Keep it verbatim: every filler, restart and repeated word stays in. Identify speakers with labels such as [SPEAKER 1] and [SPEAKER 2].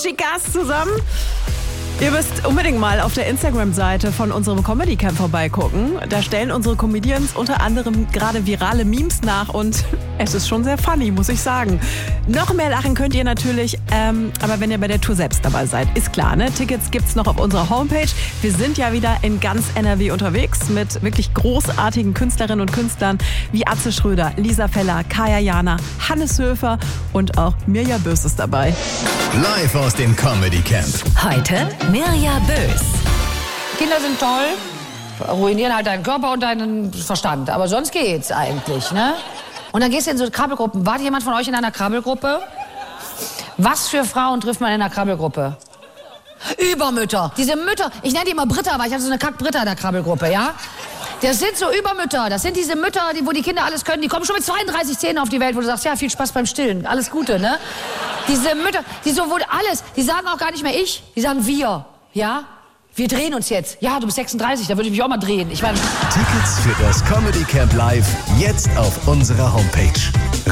[SPEAKER 1] Chicas zusammen. Ihr müsst unbedingt mal auf der Instagram-Seite von unserem Comedy Camp vorbeigucken. Da stellen unsere Comedians unter anderem gerade virale Memes nach und es ist schon sehr funny, muss ich sagen. Noch mehr lachen könnt ihr natürlich, ähm, aber wenn ihr bei der Tour selbst dabei seid, ist klar, ne? Tickets gibt's noch auf unserer Homepage. Wir sind ja wieder in ganz N R W unterwegs mit wirklich großartigen Künstlerinnen und Künstlern wie Atze Schröder, Lisa Feller, Kaya Jana, Hannes Höfer und auch Mirja Bös ist dabei.
[SPEAKER 2] Live aus dem Comedy Camp.
[SPEAKER 3] Heute Mirja Bös.
[SPEAKER 4] Kinder sind toll, ruinieren halt deinen Körper und deinen Verstand. Aber sonst geht's eigentlich, ne? Und dann gehst du in so Krabbelgruppen. War jemand von euch in einer Krabbelgruppe? Was für Frauen trifft man in einer Krabbelgruppe? Übermütter. Diese Mütter, ich nenne die immer Britta, weil ich hatte so eine Kack-Britta in der Krabbelgruppe, ja? Das sind so Übermütter. Das sind diese Mütter, die, wo die Kinder alles können. Die kommen schon mit zweiunddreißig Zähnen auf die Welt, wo du sagst, ja, viel Spaß beim Stillen. Alles Gute, ne? Diese Mütter, die so wohl alles, die sagen auch gar nicht mehr ich, die sagen wir, ja? Wir drehen uns jetzt. Ja, du bist sechsunddreißig, da würde ich mich auch mal drehen. Ich meine...
[SPEAKER 2] Tickets für das Comedy Camp Live jetzt auf unserer Homepage.